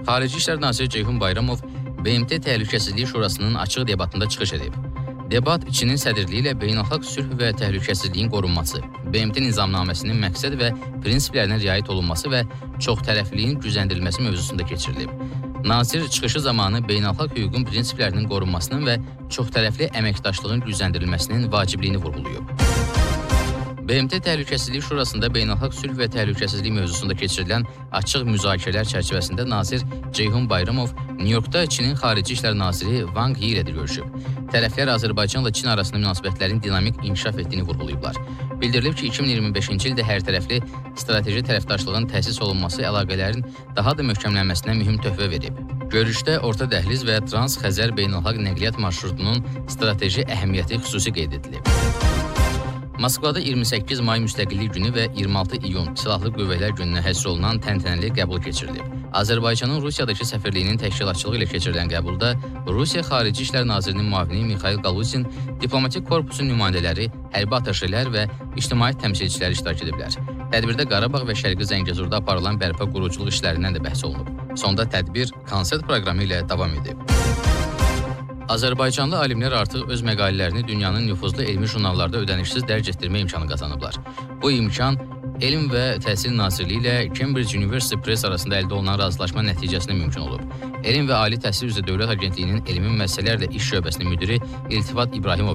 Xarici İşlər naziri Ceyhun Bayramov BMT Təhlükəsizlik Şurasının açıq debatında çıxış edib. Debat Çinin sədrliyi ilə beynəlxalq sülh və təhlükəsizliyin qorunması, BMT nizamnaməsinin məqsəd və prinsiplərinə riayət olunması və çoxtərəfliliyin gücləndirilməsi mövzusunda keçirilib. Nazir çıxışı zamanı beynəlxalq hüququn prinsiplərinin qorunmasının və çoxtərəfli əməkdaşlığın gücləndirilməsinin vacibliyini vurğulayıb. BMT Təhlükəsizlik Şurasında beynəlxalq sülh və təhlükəsizlik mövzusunda keçirilən açıq müzakirələr çərçivəsində nazir Ceyhun Bayramov Nyu-Yorkda Çinin Xarici İşlər naziri Wang Yi ilə görüşüb. Tərəflər Azərbaycanla Çin arasında münasibətlərin dinamik inkişaf etdiyini vurğulayıblar. Bildirilib ki, 2025-ci ildə hərtərəfli strateji tərəfdaşlığın təsis olunması əlaqələrin daha da möhkəmlənməsinə mühüm töhfə verib. Görüşdə Orta Dəhliz və Trans-Xəzər beynəlxalq nəqliyyat marşrutunun strateji əhəmiyyəti xüsusi qeyd edilib. Moskvada 28 may Müstəqillik günü və 26 iyun Silahlı Qüvvələr gününə həsr olunan təntənəli qəbul keçirilib. Azərbaycanın Rusiyadakı səfirliyinin təşkilatçılığı ilə keçirilən qəbulda Rusiya Xarici İşlər Nazirinin müavini Mixail Galuzin, diplomatik korpusun nümayəndələri, hərbi ataşelər və ictimaiyyət təmsilçiləri iştirak ediblər. Tədbirdə Qarabağ və Şərqi Zəngəzurda aparılan bərpa quruculuq işlərindən də bəhs olunub. Sonda tədbir konsert proqramı ilə davam edib. Azərbaycanlı alimlər artıq öz məqalələrini dünyanın nüfuzlu elmi jurnallarda ödənişsiz dərc etdirmə imkanı qazanıblar. Bu imkan Elm və Təhsil Nazirliyi ilə Cambridge University Press arasında əldə olunan razılaşma nəticəsində mümkün olub. Elm və Ali Təhsil üzrə Dövlət Agentliyinin elmi məsələlərlə iş şöbəsinin müdiri İltifat İbrahimov